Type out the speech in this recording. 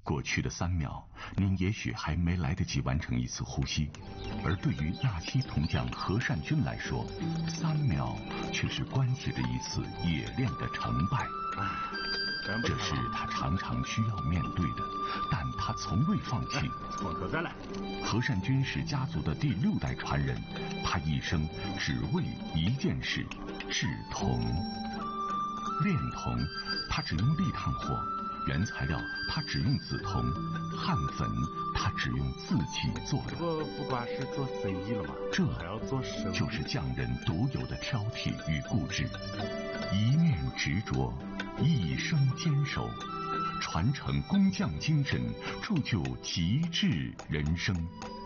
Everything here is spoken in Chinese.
过去的3秒，您也许还没来得及完成一次呼吸，而对于纳西铜匠何善君来说，3秒却是关系着一次冶炼的成败。这是他常常需要面对的，但他从未放弃。 从头再来。 何善君是家族的第6代传人，他一生只为一件事：制铜。炼铜，他只用砾炭火；原材料，他只用紫铜；焊粉，他只用自己做的。 不光是做生意了嘛， 这还要做生意， 就是匠人独有的挑剔与固执，一念执着，一生坚守，传承工匠精神，铸就极致人生。